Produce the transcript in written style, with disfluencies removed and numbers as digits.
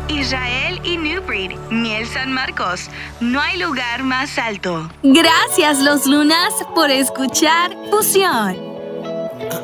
Israel y New Breed, Miel San Marcos. No hay lugar más alto. Gracias, Los Lunas, por escuchar Fusión.